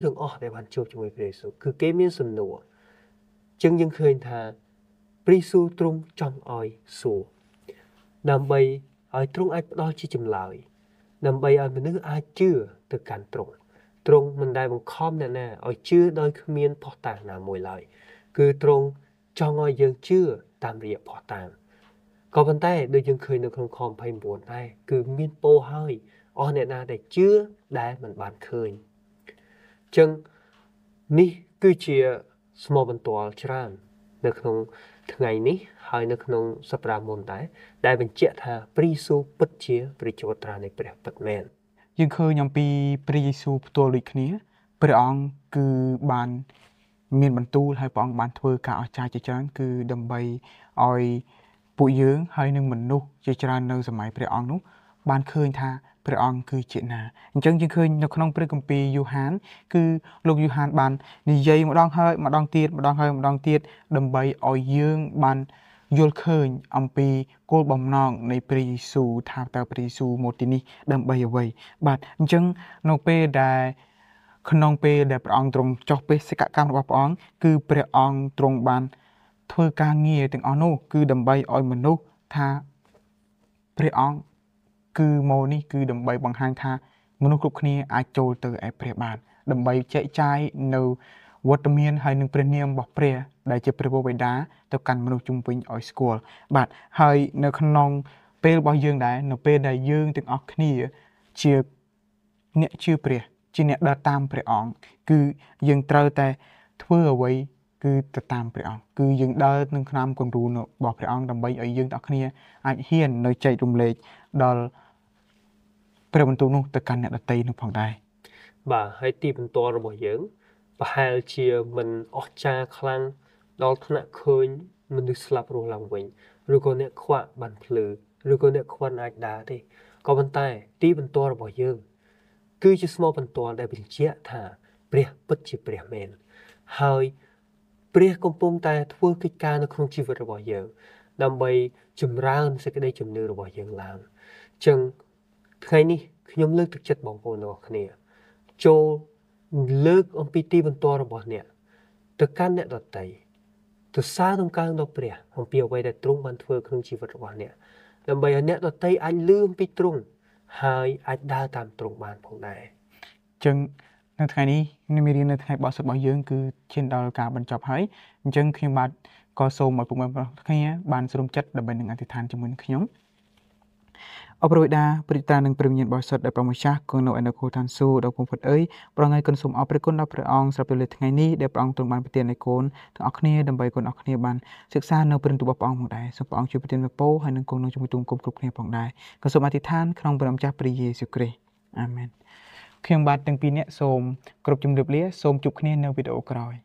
រឿងអស់ដែលបានជួបជាមួយព្រះយេស៊ូវគឺគេមានសំណួរចឹងយើងឃើញថាព្រះយេស៊ូវទ្រង់ចង់ឲ្យសួរដើម្បីឲ្យទ្រង់អាចផ្ដល់ជាចម្លើយដើម្បីឲ្យមនុស្សអាចជឿទៅកាន់ទ្រង់មិនដែលបង្ខំអ្នកណាឲ្យជឿដោយគ្មានភស្តុតាងណាមួយឡើយគឺទ្រង់ចង់ឲ្យយើងជឿតាមរយៈភស្តុតាងក៏ប៉ុន្តែដូចយើងឃើញនៅក្នុងខ29ដែរគឺមានពោលហើយអស់អ្នកណាដែលជឿដែលមិនបានឃើញចឹងនេះគឺជាស្មោះបន្ទាល់ច្រើននៅក្នុងថ្ងៃនេះហើយនៅក្នុងសប្តាហ៍មុនដែរដែលបញ្ជាក់ថាព្រះយេស៊ូវពិតជាព្រះជន្មត្រានៃព្រះពិតមែនយើងឃើញអំពីព្រះយេស៊ូវផ្ទាល់ដូចគ្នាព្រះអង្គគឺបានមានបន្ទូលហើយព្រះអង្គបានធ្វើការអស្ចារ្យជាច្រើនគឺដើម្បីឲ្យពួកយើងហើយនឹងមនុស្សជាច្រើននៅសម័យព្រះអង្គនោះបានឃើញថាព្រះអង្គគឺជាណាអញ្ចឹងយើងឃើញនៅក្នុងព្រះគម្ពីរយូហានគឺលោកយូហានបាននិយាយម្ដងហើយម្ដងទៀតដើម្បីឲ្យយើងបានយល់ឃើញអំពីគោលបំណងនៃព្រះយេស៊ូវថាតើព្រះយេស៊ូវមកទីនេះដើម្បីអ្វីបាទអញ្ចឹងនៅពេលដែលក្នុងពេលដែលព្រះអង្គទ្រង់ចុះបេសកកម្មរបស់ព្រះអង្គគឺព្រះអង្គទ្រង់បានធ្វើការងារទាំងអស់នោះគឺដើម្បីឲ្យមនុស្សថាព្រះអង្គគឺមកនេះគឺដើម្បីបង្ហាញថាមនុស្សគ្រប់គ្នាអាចចូលទៅឯព្រះបានដើម្បីចែកចាយនៅវត្តមានហើយនឹងព្រះនាមរបស់ព្រះដែលជាព្រះបិតាទៅកាន់មនុស្សជុំវិញឲ្យស្គាល់បាទហើយនៅក្នុងពេលរបស់យើងដែរនៅពេលដែលយើងទាំងអស់គ្នាជាអ្នកជឿព្រះជាអ្នកដើរតាមព្រះអង្គគឺយើងត្រូវតែធ្វើអ្វីគឺទៅតាមព្រះអង្គគឺយើងដើរនឹងក្នុងគំរូរបស់ព្រះអង្គដើម្បីឲ្យយើងទាំងអស់គ្នាអាចហ៊ាននៅចែករំលែកដល់ព្រះបន្ទូលនោះទៅកាន់អ្នកដទៃនោះផងដែរបាទហើយទីបន្ទាល់របស់យើងប្រហែលជាមិនអស្ចារ្យខ្លាំងដល់ថ្នាក់ឃើញមនុស្សស្លាប់រស់ឡើងវិញឬក៏អ្នកខ្វាក់បានភ្លឺឬក៏អ្នកខ្វាន់អាចដើរទេក៏ប៉ុន្តែទីបន្ទាល់របស់យើងគឺជាស្មោះបន្ទាល់ដែលបញ្ជាក់ថាព្រះពិតជាព្រះមែនហើយព្រះកំពុងតែធ្វើកិច្ចការនៅក្នុងជីវិតរបស់យើងដើម្បីចម្រើនសេចក្តីជំនឿរបស់យើងឡើងអញ្ចឹងថ្ងៃនេះខ្ញុំលើកទឹកចិត្តបងប្អូនទាំងអស់គ្នាចូលលើកអំពីទីបន្ទាល់របស់អ្នកទៅកាន់អ្នកដទៃទៅសារដំណើរដល់ព្រះអំពីអ្វីដែលទ្រង់បានធ្វើក្នុងជីវិតរបស់អ្នកដើម្បីឲ្យអ្នកដទៃអាចលឺអំពីទ្រង់ហើយអាចដើរតាមទ្រង់បានផងដែរអញ្ចឹងនៅថ្ងៃនេះមេរៀននៅថ្ងៃបទសរបស់យើងគឺឈានដល់ការបញ្ចប់ហើយអញ្ចឹងខ្ញុំបាទក៏សូមឲ្យពុកម៉ែបងប្អូនគ្នាបានស្រុំចិត្តដើម្បីនឹងអធិដ្ឋានជាមួយនឹងខ្ញុំអបរវេដាព្រះតានឹងព្រះវិញ្ញាណបរិសុទ្ធដែលប្រមម្ចាស់គង់នៅឯនគរឋានសួគ៌ដ៏ពងផុតអើយប្រងៃគុណសូមអរព្រគុណដល់ព្រះអង្គសម្រាប់ពេលថ្ងៃនេះដែលព្រះអង្គទ្រង់បានប្រទានឲ្យកូនទាំងអស់គ្នាដើម្បីកូនអស់គ្នាបានសិក្សានៅព្រះបន្ទូលរបស់ព្រះអង្គផងដែរសូមព្រះអង្គជួយប្រទានពរហើយនឹងគង់នៅជាមួយទុំគ្រប់គ្នាផងដែរក៏សូមអធិដ្ឋានក្នុងព្រះនាមម្ចាស់ព្រះយេស៊ូវគ្រីស្ទអាមែនខ្ញុំបាទទាំងពីរនាក់សូមគ្រប់ជម្រាបលាសូមជួបគ្នានៅវីដេអូក្រោយ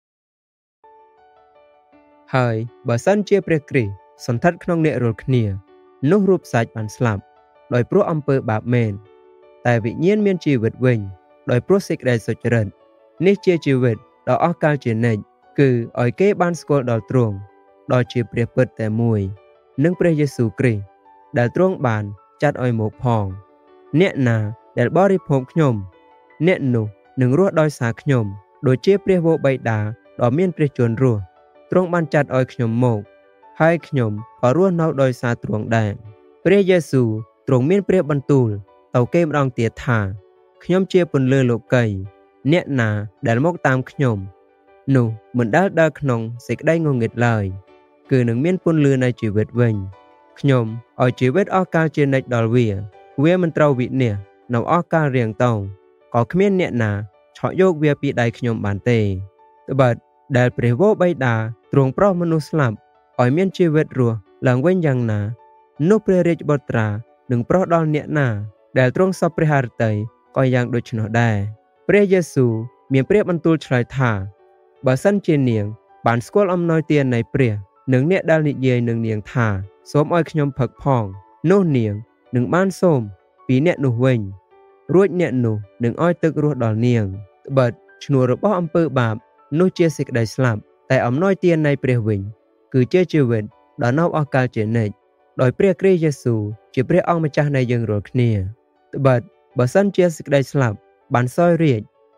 ហើយបើសិនជាព្រះគ្រីស្ទសន្ធិដ្ឋក្នុងអ្នករាល់គ្នានោះរូបសាច់បានស្លាប់ដោយព្រោះអំពើបាបមែនតែវិញ្ញាណមានជីវិតវិញដោយព្រោះសេចក្តីសុចរិតនេះជាជីវិតដ៏អស់កលជានិច្ចគឺឲ្យគេបានស្គាល់ដល់ទ្រង់ដ៏ជាព្រះពិតតែមួយនិងព្រះយេស៊ូវគ្រីស្ទដែលទ្រង់បានចាត់ឲ្យមកផងអ្នកណាដែលបរិភោគខ្ញុំអ្នកនោះនឹងរស់ដោយសារខ្ញុំដូចជាព្រះវរបិតាដ៏មានព្រះជន្មរស់ទ្រង់បានចាត់ឲ្យខ្ញុំមកហើយខ្ញុំក៏រស់នៅដោយសារទ្រង់ដែរព្រះយេស៊ូវទ្រង់មានព្រះបន្ទូលទៅគេម្ដងទៀតថាខ្ញុំជាពន្លឺលោកីអ្នកណាដែលមកតាមខ្ញុំនោះមិនដែលដើរក្នុងសេចក្តីងងឹតឡើយគឺនឹងមានពន្លឺនៃជីវិតវិញខ្ញុំឲ្យជីវិតអស់កលជានិច្ចដល់វាមិនត្រូវវិនាសនៅអស់កលរៀងតោងក៏គ្មានអ្នកណាឆក់យកវាពីដៃខ្ញុំបានទេត្បិតដែលព្រះវរបិតាទ្រង់ប្រោសមនុស្សស្លាប់ឲ្យមានជីវិតរស់ឡើងវិញយ៉ាងណានោះព្រះរាជបុត្រានឹងប្រោសដល់អ្នកណាដែលទ្រង់សពព្រះハរតីក៏យ៉ាងដូច្នោះដែរព្រះយេស៊ូវមានព្រះបន្ទូលឆ្លើយថាបើសិនជានាងបានស្គាល់អំណោយទាននៃព្រះនិងអ្នកដែលនិយាយនឹងនាងថាសូមឲ្យខ្ញុំផឹកផងនោះនាងនឹងបានសូមពីអ្នកនោះវិញរួចអ្នកនោះនឹងឲ្យទឹករស់ដល់នាងត្បិតឈ្នួលរបស់អំពើបាបនោះជាសេចក្តីស្លាប់តែអំណោយទាននៃព្រះវិញគឺជាជីវិតដ៏នៅអស់កលជានិច្ចដោយព្រះគ្រីស្ទយេស៊ូវជាព្រះអង្គម្ចាស់នៃយើងរាល់គ្នាត្បិតបើសិនជាសេចក្តីស្លាប់បានសោយរាជ្យ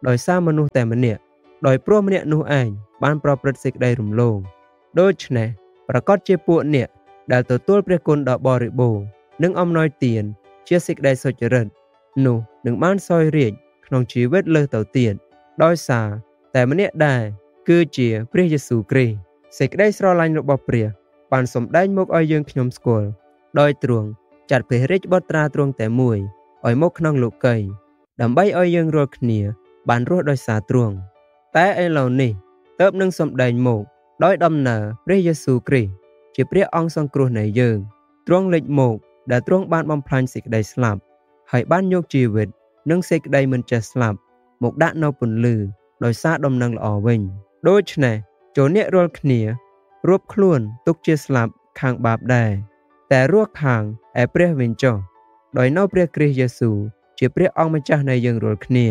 ដោយសារមនុស្សតែម្នាក់ដោយព្រោះម្នាក់នោះឯងបានប្រព្រឹត្តសេចក្តីរំលងដូច្នេះប្រកាសជាពួកអ្នកដែលទទួលព្រះគុណដ៏បរិបូរណ៍និងអំណោយទានជាសេចក្តីសុចរិតនោះនឹងបានសោយរាជ្យក្នុងជីវិតលើសទៅទៀតដោយសារតែម្នាក់ដែរគឺជាព្រះយេស៊ូវគ្រីស្ទសេចក្តីស្រឡាញ់របស់ព្រះបានសម្ដែងមកឲ្យយើងខ្ញុំស្គាល់ដោយទ្រង់ចាត់ព្រះរាជបុត្រាទ្រង់តែមួយឲ្យមកក្នុងលោកីដើម្បីឲ្យយើងរាល់គ្នាបានរស់ដោយសារទ្រង់តែឥឡូវនេះទើបនឹងសម្ដែងមកដោយដំណើរព្រះយេស៊ូវគ្រីស្ទជាព្រះអង្គសង្គ្រោះនៃយើងទ្រង់លេចមកដែលទ្រង់បានបំផ្លាញសេចក្តីស្លាប់ហើយបានយកជីវិតនិងសេចក្តីមិនចេះស្លាប់មកដាក់នៅពន្លឺដោយសារដំណឹងល្អវិញដូច្នេះចូលអ្នករាល់គ្នារួបខ្លួនទុកជាស្លាប់ខាងបាបដែរតែរស់ខាងឯព្រះវិញចុះដោយនៅព្រះគ្រីស្ទយេស៊ូវជាព្រះអង្គម្ចាស់នៃយើងរាល់គ្នា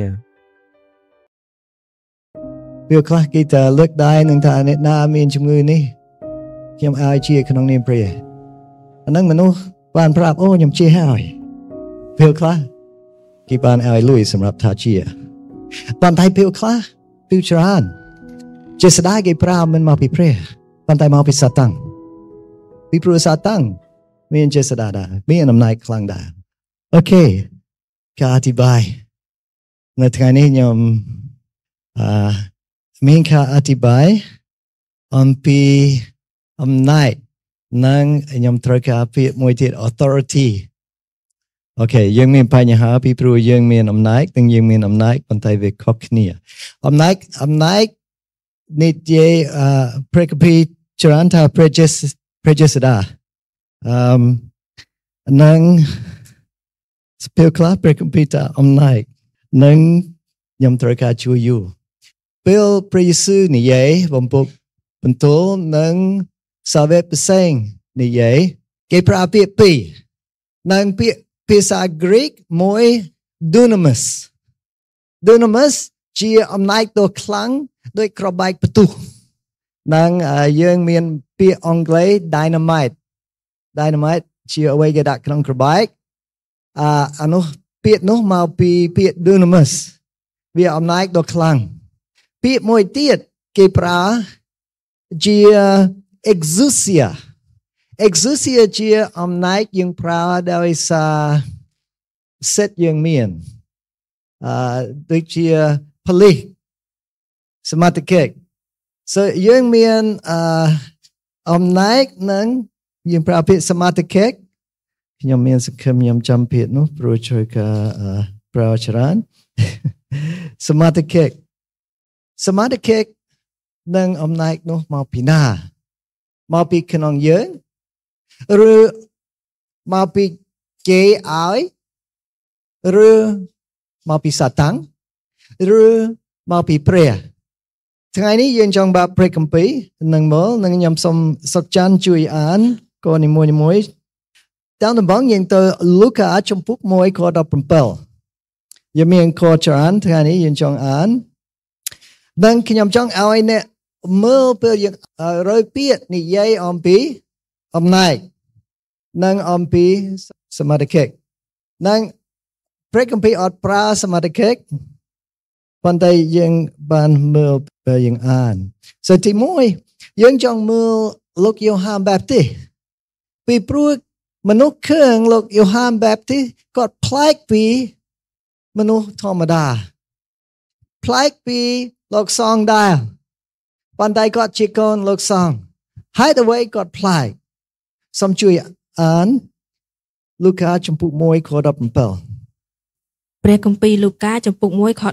វាខ្លះគេតែលើកដៃនឹងថាអ្នកណាមានជំងឺនេះខ្ញុំឲ្យជាក្នុងនាមព្រះអានឹងមនុស្សបានប្រាប់អូខ្ញុំជាហើយពេលខ្លះគេបានឲ្យលុយសម្រាប់ថាជាបានតែពេលខ្លះពេលច្រើនជាស្ដាយគេប្រាប់មិនមកពីព្រះបានតែមកពីសាតាំងពីព្រោះសាតាំងមានជាស្ដាយដែរមានអំណាចខ្លាំងដែរអូខេការអធិប្បាយនៅថ្ងៃនេះខ្ញុំមានការអធិប្បាយអំពីអំណាចនិងខ្ញុំត្រូវការពាក្យមួយទៀត authority អូខេយើងមានបញ្ហាពីព្រោះយើងមានអំណាចនិងយើងមានអំណាចប៉ុន្តែវាខុសគ្នាអំណាចនេះជាព្រះគម្ពីរច្រើនថាព្រះជាស្ដានិងស្ពេលខ្លះព្រះគម្ពីរថាអំណាចនិងខ្ញុំត្រូវការជួយយូរពេលព្រះយេស៊ូវនិយាយបំពុកបន្ទោនិងសាវកផ្សេងនិយាយគេប្រើពាក្យពីរនិងពាក្យភាសាក្រិកមួយ dunamis ជាអំណាចដ៏ខ្លាំងដោយក្របបែកផ្ទុះនិងយើងមានពាក្យអង់គ្លេស dynamite ជាអ្វីគេដាក់ក្នុងក្របបែកអានោះពាក្យនោះមកពីពាក្យ dunamis វាអំណាចដ៏ខ្លាំងពាក្យមួយទៀតគេប្រើជា exousia ជាអំណាចយើងប្រើដោយសារសិទ្ធិយើងមានដូចជា police សមត្ថកិច្ច so យើងមានអំណាចនិងយើងប្រើពាក្យសមត្ថកិច្ចខ្ញុំមានសង្ឃឹមខ្ញុំចាំពាក្យនោះព្រោះជួយការប្រើច្រើនសមត្ថកិច្ចនិងអំណាចនោះមកពីណាមកពីក្នុងយើងឬមកពីគេឲ្យឬមកពីសាតាំងឬមកពីព្រះថ្ងៃនេះយើងចង់បើកព្រះគម្ពីរនឹងមើលនិងខ្ញុំសូមសុខច័ន្ទជួយអានកូននីមួយតាមដំបងយើងទៅលូកាចំពុក1ខ17យើងមានខច្រើនថ្ងៃនេះយើងចង់អាននិងខ្ញុំចង់ឲ្យអ្នកមើលពេលយើងរយពាក្យនិយាយអំពីអំណាចនិងអំពីសមត្ថកិច្ចនិងព្រះគម្ពីរអត់ប្រើសមត្ថកិច្ចប៉ុន្តែយើងបានមើលពេលយើងអានsoទី1យើងចង់មើលលោកយ៉ូហានបែបទីពីព្រោះមនុស្សឃើញលោកយ៉ូហានបែបទីគាត់ប្លែកពីមនុស្សធម្មតាប្លែកពីលោកសង្ឃដែរប៉ុន្តែគាត់ជាកូនលោកសង្ឃហើយអ្វីគាត់ប្លែកសូមជួយអានលូកាចំពុក1ខ17 ព្រះគម្ពីរលូកាចំពុក1ខ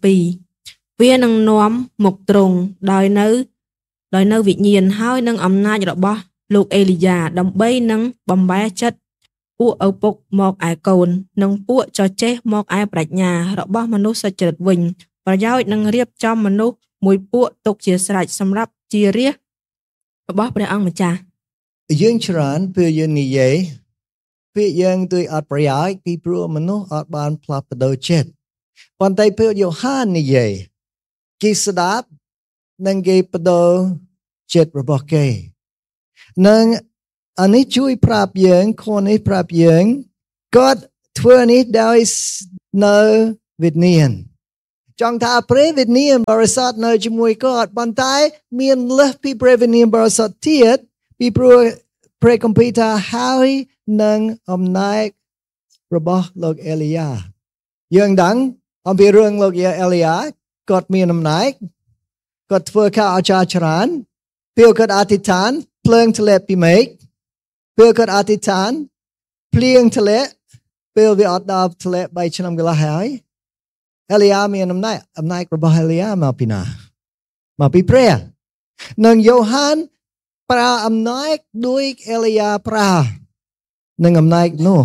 17វានឹងនាំមកទ្រង់ដោយនៅវិញ្ញាណហើយនឹងអំណាចរបស់លោកអេលីយ៉ាដើម្បីនឹងបំបែចិត្តពួកឪពុកមកឯកូននិងពួកចចេះមកឯប្រាជ្ញារបស់មនុស្សសុចរិតវិញប្រយោជន៍នឹងរៀបចំមនុស្សមួយពួកទុកជាស្រេចសម្រាប់ជារាជរបស់ព្រះអង្គម្ចាស់យើងច្រើនពេលយើងនិយាយពាក្យយើងដោយអត់ប្រយោជន៍ពីព្រោះមនុស្សអត់បានផ្លាស់ប្ដូរចិត្តប៉ុន្តែពេលយ៉ូហាននិយាយគេស្ដាប់និងគេប្ដូរចិត្តរបស់គេនិងអានេះជួយប្រាប់យើងខនេះប្រាប់យើងគាត់ធ្វើនេះដោយនៅវិញ្ញាណចង់ថាព្រះវិញ្ញាណបរិសុទ្ធនៅជាមួយគាត់ប៉ុន្តែមានលើសពីព្រះវិញ្ញាណបរិសុទ្ធទៀតពីព្រោះព្រះគម្ពីរថាហើយនឹងអំណាចរបស់លោកអេលីយ៉ាយើងដឹងអំពីរឿងលោកអេលីយ៉ាគាត់មានអំណាចគាត់ធ្វើការអស្ចារ្យច្រើនពេលគាត់អធិដ្ឋានភ្លើងធ្លាក់ពីមេឃពេលគាត់អធិដ្ឋានភ្លៀងធ្លាក់ពេលវាអត់ដល់ធ្លាក់3ឆ្នាំកន្លះហើយអេលីយ៉ាមានអំណាចរបស់អេលីយ៉ាមកពីណាមកពីព្រះនិងយ៉ូហានប្រើអំណាចដោយអេលីយ៉ាប្រើនឹងអំណាចនោះ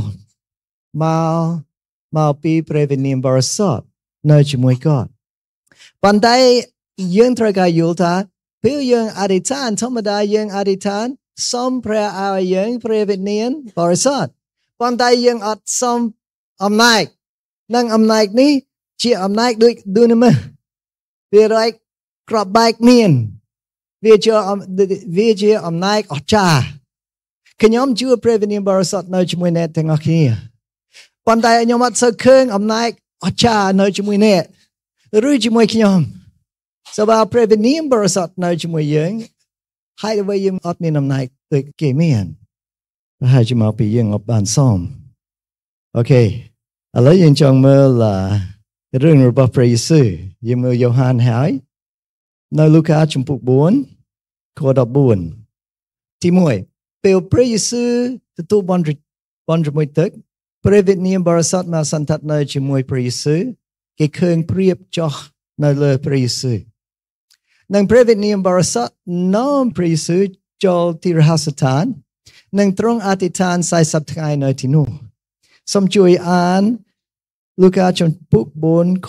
មកពីព្រះវិញ្ញាណបរិសុទ្ធនៅជាមួយគាត់ប៉ុន្តែយើងត្រូវការយល់ថាពេលយើងអធិដ្ឋានធម្មតាយើងអធិដ្ឋានសូមព្រះឲ្យយើងព្រះវិញ្ញាណបរិសុទ្ធប៉ុន្តែយើងអត់សូមអំណាចនិងអំណាចនេះជាអំណាចដូចឌូណាមីសវារែកក្របបែកមានវាជាអំណាចអស្ចារ្យខ្ញុំជួបព្រះវិញ្ញាណបរិសុទ្ធនៅជាមួយអ្នកទាំងអស់គ្នាប៉ុន្តែខ្ញុំអត់សូវឃើញអំណាចអស្ចារ្យនៅជាមួយអ្នកឬជាមួយខ្ញុំសូមព្រះវិញ្ញាណបរិសុទ្ធនៅជាមួយយើងហើយអ្វីយើងអត់មានអំណាចដូចគេមានហើយជាមកពីយើងអត់បានសម អូខេឥឡូវយើងចង់មើលរឿងរបស់ព្រះយេស៊ូវយើងមើលយ៉ូហានហើយនៅលូកាជំពូក4ខ14ទី1ពេលព្រះយេស៊ូវទទួលបន់ជាមួយទឹកព្រះវិញ្ញាណបរិសុទ្ធមកសន្ធិដ្ឋនៅជាមួយព្រះយេស៊ូវគេឃើញព្រៀបចុះនៅលើព្រះយេស៊ូវនិងព្រះវិញ្ញាណបរិសុទ្ធនាំព្រះយេស៊ូវចូលទីរហស្សដ្ឋាននិងទ្រង់អធិដ្ឋាន40ថ្ងៃនៅទីនោះសូមជួយអានលូកាជំពូក4ខ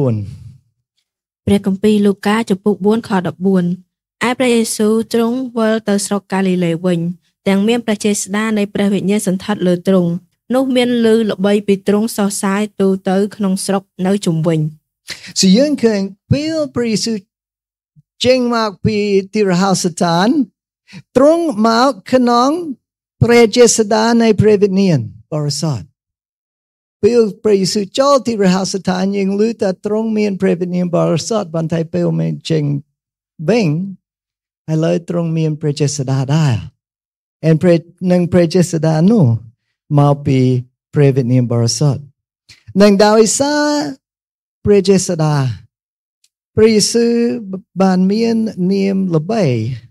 14 ព្រះគម្ពីរលូកាជំពូក4ខ14ឯព្រះយេស៊ូវទ្រង់វិលទៅស្រុកកាលីលេវិញទាំងមានព្រះចេស្តានៃព្រះវិញ្ញាណសន្ធិដ្ឋលើទ្រង់នោះមានឮល្បីពីទ្រង់សរសើរទូទៅក្នុងស្រុកនៅជុំវិញ so យើងឃើញពេលព្រះយេស៊ូវចេញមកពីទីរហស្សដ្ឋានទ្រង់មកក្នុងព្រះចេស្តានៃព្រះវិញ្ញាណបរិសុទ្ធពេលព្រះយេស៊ូវចូលទីរហស្សដ្ឋានយើងឮថាទ្រង់មានព្រះវិញ្ញាណបរិសុទ្ធបន្តែពេលមិនចេញវិញហើយលើទ្រង់មានព្រះចេស្តាដែរនិងព្រះចេស្តានោះមកពីព្រះវិញ្ញាណបរិសុទ្ធនិងដោយសារព្រះចេស្តាព្រះយេស៊ូវបានមាននាមល្បី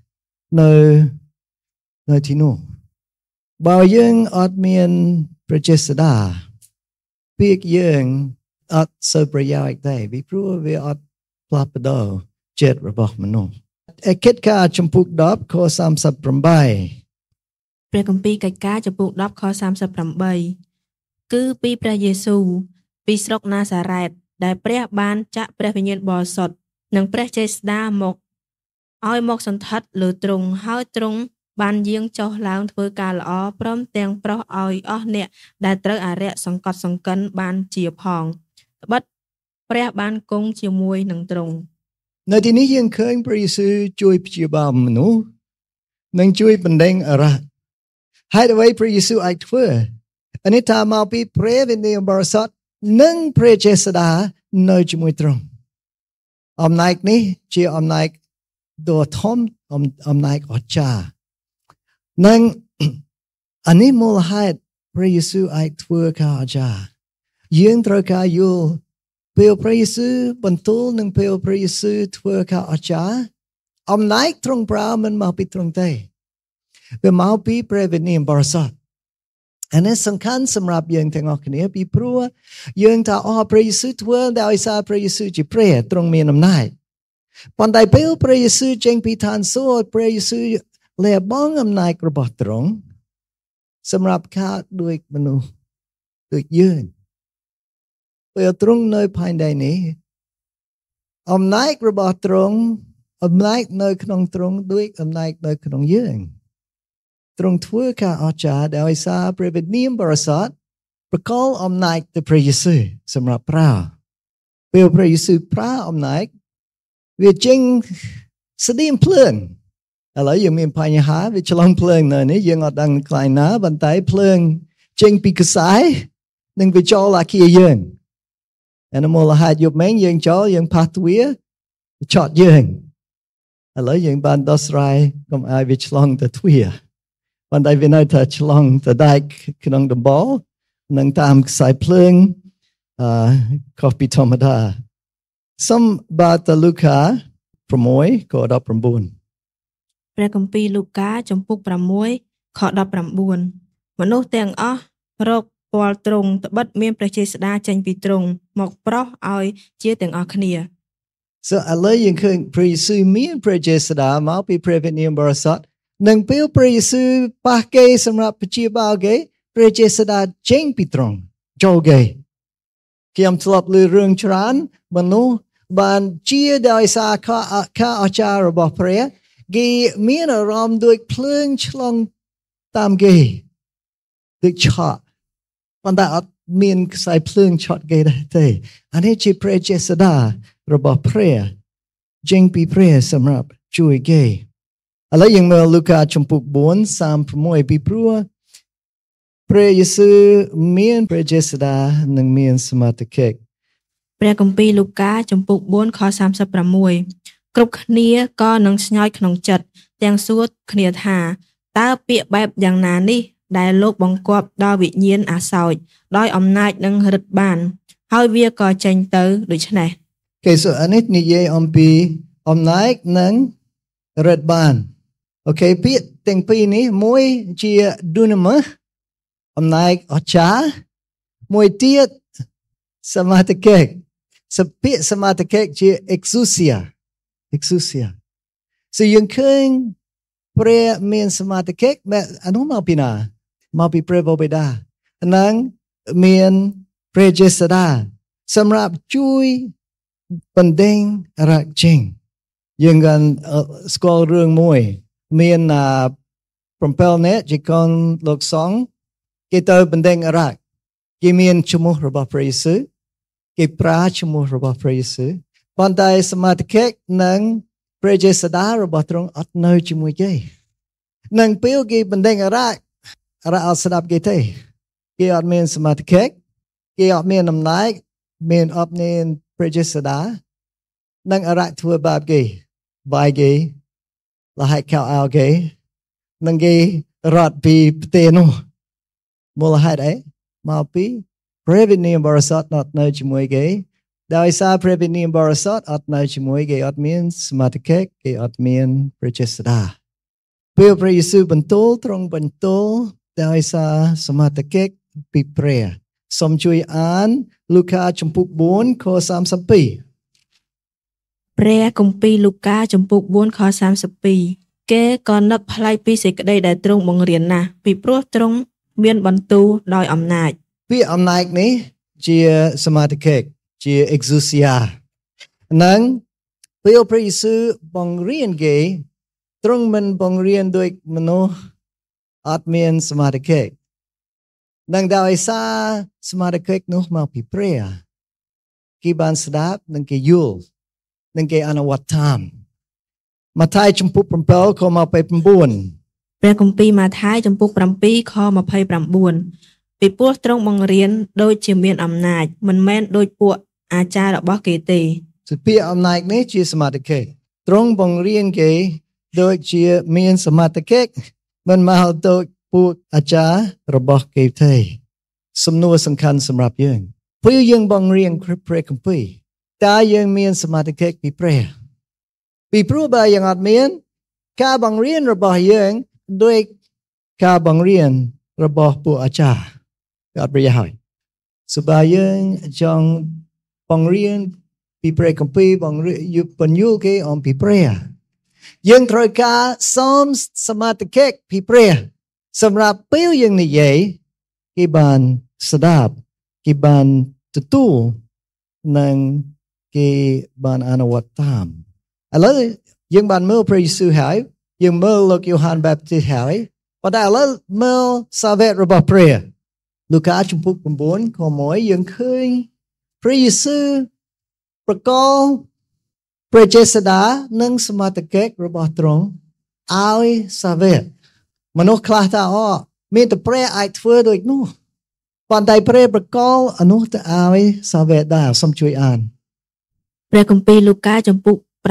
នៅទីនោះបើយើងអត់មានព្រះចេស្តាពាក្យយើងអត់សូវប្រយោជន៍ទេពីព្រោះវាអត់ផ្លាស់ប្ដូរចិត្តរបស់មនុស្សកិច្ចការជំពូក10ខ38 ព្រះគម្ពីរកិច្ចការជំពូក10ខ38គឺពីព្រះយេស៊ូវពីស្រុកណាសារ៉េតដែលព្រះបានចាក់ព្រះវិញ្ញាណបរិសុទ្ធនិងព្រះចេស្តាមកឲ្យមកសន្ធិដ្ឋលើទ្រង់ហើយទ្រង់បានយាងចុះឡើងធ្វើការល្អព្រមទាំងប្រោសឲ្យអស់អ្នកដែលត្រូវអារក្សសង្កត់សង្កិនបានជាផងត្បិតព្រះបានគង់ជាមួយនឹងទ្រង់នៅទីនេះយើងឃើញព្រះយេស៊ូវជួយព្យាបាលមនុស្សនិងជួយបណ្ដេញអារក្សហើយអ្វីព្រះយេស៊ូវអាចធ្វើអានេះថាមកពីព្រះវិញ្ញាណបរិសុទ្ធនិងព្រះចេស្តានៅជាមួយទ្រង់អំណាចនេះជាអំណាចដ៏ធំអំណាចអស្ចារ្យនិងអានេះមូលហេតុព្រះយេស៊ូវអាចធ្វើការអស្ចារ្យយើងត្រូវការយល់ពេលព្រះយេស៊ូវបន្ទូលនិងពេលព្រះយេស៊ូវធ្វើការអស្ចារ្យអំណាចទ្រង់ប្រើមិនមកពីទ្រង់ទេវាមកពីព្រះវិញ្ញាណបរិសុទ្ធអានេះសំខាន់សម្រាប់យើងទាំងអស់គ្នាពីព្រោះយើងថាព្រះយេស៊ូវធ្វើដោយសារព្រះយេស៊ូវជាព្រះទ្រង់មានអំណាចប៉ុន្តែពេលព្រះយេស៊ូវចេញពីឋានសួគ៌ព្រះយេស៊ូវលះបង់អំណាចរបស់ទ្រង់សម្រាប់ការដូចមនុស្សដូចយើងពេលទ្រង់នៅផែនដីនេះអំណាចរបស់ទ្រង់អំណាចនៅក្នុងទ្រង់ដូចអំណាចនៅក្នុងយើងទ្រង់ធ្វើការអស្ចារ្យដោយសារព្រះវិញ្ញាណបរិសុទ្ធប្រកល់អំណាចទៅព្រះយេស៊ូវសម្រាប់ប្រើពេលព្រះយេស៊ូវប្រើអំណាចវាចេញស្តៀងភ្លើងឥឡូវយើងមានបញ្ហាវាឆ្លងភ្លើងនៅនេះយើងអត់ដឹងខ្លាំងណាប៉ុន្តែភ្លើងចេញពីខ្សែនិងវាចូលអាគារយើង and មូលហេតុយប់មិញយើងចូលយើងផាសទ្វារឆក់យើងឥឡូវយើងបានដោះស្រាយកុំឲ្យវាឆ្លងទៅទ្វារប៉ុន្តែវានៅតែឆ្លងទៅដែកក្នុងដំបូលនិងតាមខ្សែភ្លើងខុសពីធម្មតាសូមបាតលូកា6ខ19 ព្រះគម្ពីរលូកាចំពុក6ខ19មនុស្សទាំងអស់រកពាល់ទ្រង់ត្បិតមានព្រះចេស្តាចេញពីទ្រង់មកប្រោសឲ្យជាទាំងអស់គ្នា So ឥឡូវយើងឃើញព្រះយេស៊ូវមានព្រះចេស្តាមកពីព្រះវិញ្ញាណបរិសុទ្ធនិងពេលព្រះយេស៊ូវប៉ះគេសម្រាប់ព្យាបាលគេព្រះចេស្តាចេញពីទ្រង់ចូលគេខ្ញុំធ្លាប់លើរឿងច្រើនមនុស្សបានជាដោយសារការអស្ចារ្យរបស់ព្រះគេមានអារម្មណ៍ដូចភ្លើងឆ្លងតាមគេដូចឆក់ប៉ុន្តែអត់មានខ្សែភ្លើងឆក់គេទេអានេះជាព្រះចេស្តារបស់ព្រះចេញពីព្រះសម្រាប់ជួយគេឥឡូវយើងមើលលូកាចំពុក4:36ពីព្រោះព្រះយេស៊ូវមានព្រះចេស្តានិងមានសមត្ថកិច្ចព្រះគម្ពីរលូកាចំពុក4ខ36គ្រប់គ្នាក៏នឹងស្ញើចក្នុងចិត្តទាំងសួរគ្នាថាតើពាក្យបែបយ៉ាងណានេះដែលលោកបង្គាប់ដល់វិញ្ញាណអាសោចដោយអំណាចនិងឫទ្ធិបានហើយវាក៏ចេញទៅដូច្នេះ Okay, so អានេះនិយាយអំពីអំណាចនិងឫទ្ធិបាន Okay ពាក្យទាំងពីរនេះមួយជា dunamis អំណាចអស្ចារ្យមួយទៀតសមត្ថកិច្ចពាក្យសមត្ថកិច្ចជា exousia so យើងឃើញព្រះមានសមត្ថកិច្ចអានោះមកពីណាមកពីព្រះបិតានិងមានព្រះចេស្តាសម្រាប់ជួយបណ្ដេញរកចេញយើងបានស្គាល់រឿងមួយមាន7នាក់ជាកូនលោកសង្ឃគេទៅបណ្ដេញរកគេមានឈ្មោះរបស់ព្រះយេស៊ូវគេប្រើឈ្មោះរបស់ព្រះយេស៊ូវប៉ុន្តែសមត្ថកិច្ចនិងព្រះចេស្តារបស់ទ្រង់អត់នៅជាមួយគេនឹងពេលគេបណ្ដេញរកអត់ស្ដាប់គេទេគេអត់មានសមត្ថកិច្ចគេអត់មានអំណាចមានអត់មានព្រះចេស្តានឹងអរៈធ្វើបាបគេបាយគេលះខោអោគេនឹងគេរត់ពីប្រទេសនោះមូលហេតុអីមកពីព្រះវិញ្ញាណបរិសុទ្ធអត់នៅជាមួយគេដោយសារព្រះវិញ្ញាណបរិសុទ្ធអត់នៅជាមួយគេអត់មានសមត្ថកិច្ចគេអត់មានព្រះចេស្តាពេលព្រះយេស៊ូវបន្ទូលទ្រង់បន្ទូលដោយសារសមត្ថកិច្ចពីព្រះសូមជួយអានលូកាចំពុក4ខ32 ព្រះគម្ពីរលូកាចំពុក4ខ32គេក៏នឹកប្លែកពីសេចក្តីដែលទ្រង់បង្រៀនណាស់ពីព្រោះទ្រង់មានបន្ទូលដោយអំណាចពាក្យអំណាចនេះជាសមត្ថកិច្ចជា exousia និងពេលព្រះយេស៊ូវបង្រៀនគេទ្រង់មិនបង្រៀនដោយមនុស្សអត់មានសមត្ថកិច្ចនឹងដោយសារសមត្ថកិច្ចនោះមកពីព្រះគេបានស្ដាប់និងគេយល់និងគេអនុវត្តតាមម៉ាថាយចំពុក7ខ29 ព្រះគម្ពីរម៉ាថាយចំពុក7ខ29ពីព្រោះទ្រង់បង្រៀនដូចជាមានអំណាចមិនមែនដូចពួកអាចារ្យរបស់គេទេពាក្យអំណាចនេះជាសមត្ថកិច្ចទ្រង់បង្រៀនគេដូចជាមានសមត្ថកិច្ចមិនមកដូចពួកអាចារ្យរបស់គេទេសំណួរសំខាន់សម្រាប់យើងពេលយើងបង្រៀនព្រះគម្ពីរតើយើងមានសមត្ថកិច្ចពីព្រះពីព្រោះបើយើងអត់មានការបង្រៀនរបស់យើងដូចការបង្រៀនរបស់ពួកអាចារ្យអត់ប្រយោជន៍សូបើយើងចង់បង្រៀនពីព្រះគម្ពីរបង្រៀនបញ្យល់គេអំពីព្រះយើងត្រូវការសូមសមត្ថកិច្ចពីព្រះសម្រាប់ពេលយើងនិយាយគេបានស្ដាប់គេបានទទួលនិងគេបានអនុវត្តតាមឥឡូវយើងបានមើលព្រះយេស៊ូវហើយយើងមើលលោកយ៉ូហានបាបទីសហើយប៉ុន្តែឥឡូវមើលសាវករបស់ព្រះលូកាចំពុក9ខ1យើងឃើញព្រះយេស៊ូវប្រកល់ព្រះចេស្តានិងសមត្ថកិច្ចរបស់ទ្រង់ឲ្យសាវកមនុស្សខ្លះថាអូមានតែព្រះអាចធ្វើដូចនោះប៉ុន្តែព្រះប្រកល់អនុទៅឲ្យសាវេតាសូមជួយអានព្រះគម្ពីរលូកាចំពុក